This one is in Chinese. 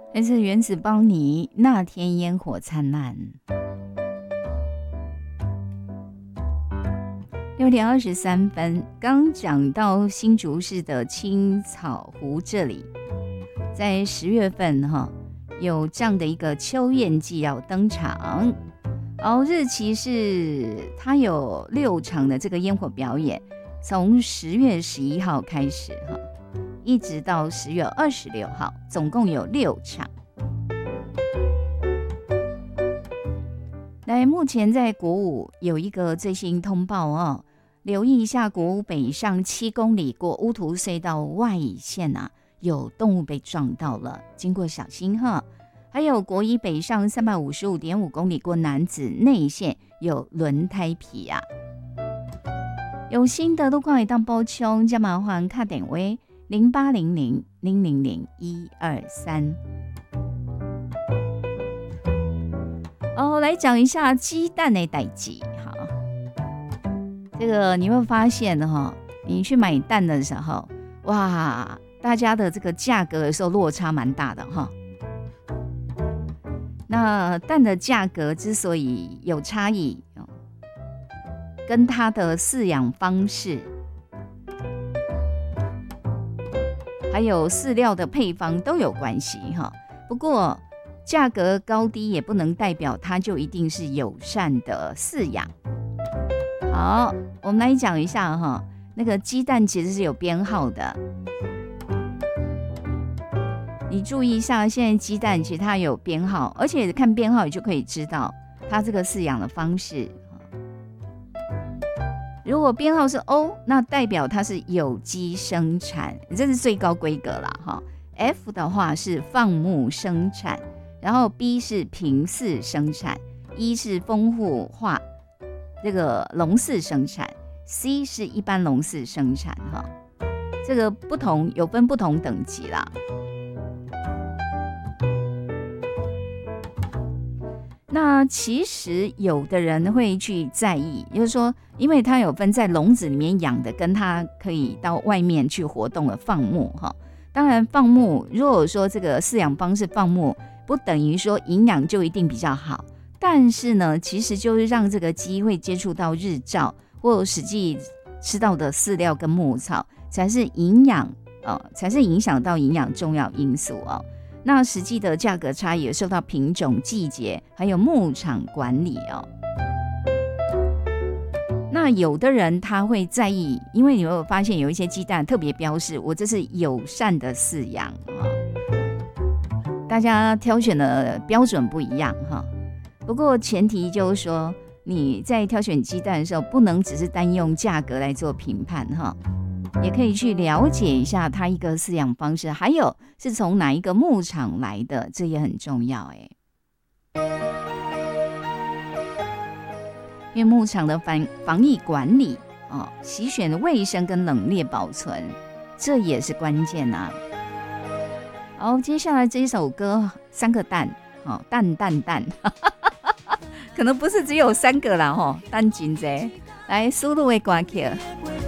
来自原子邦尼那天烟火灿烂。6:23，刚讲到新竹市的青草湖这里，在10月份有这样的一个秋宴季要登场，日期是它有6场的这个烟火表演，从10月11号开始一直到10月26号，总共有6场。来，目前在国五有一个最新通报留意一下国五北上7公里过乌涂隧道外线有动物被撞到了，经过小心还有国一北上355.5公里过南子内线有轮胎皮有心得都可以当包冲，加麻烦卡点位0800000123。来讲一下鸡蛋的代志。这个你会发现你去买蛋的时候，哇，大家的这个价格有时候落差蛮大的那蛋的价格之所以有差异，跟它的饲养方式，还有饲料的配方都有关系不过价格高低也不能代表它就一定是友善的饲养。好，我们来讲一下那个鸡蛋其实是有编号的，你注意一下，现在鸡蛋其实它有编号，而且看编号你就可以知道它这个饲养的方式。如果编号是 O， 那代表它是有机生产，这是最高规格啦F 的话是放牧生产，然后 B 是平饲生产，E 是丰富化这个笼饲生产， C 是一般笼饲生产这个不同有分不同等级啦。那其实有的人会去在意，就是说因为它有分在笼子里面养的跟它可以到外面去活动的放牧当然放牧如果说这个饲养方式放牧不等于说营养就一定比较好，但是呢其实就是让这个鸡会接触到日照或实际吃到的饲料跟牧草才是营养才是影响到营养重要因素那实际的价格差异也受到品种、季节还有牧场管理那有的人他会在意，因为你会发现有一些鸡蛋特别标示我这是友善的饲养大家挑选的标准不一样不过前提就是说你在挑选鸡蛋的时候不能只是单用价格来做评判也可以去了解一下它一个饲养方式，还有是从哪一个牧场来的，这也很重要因为牧场的防疫管理洗选的卫生跟冷链保存，这也是关键好，接下来这一首歌3个蛋蛋蛋蛋可能不是只有3个啦蛋真多，来输入的歌曲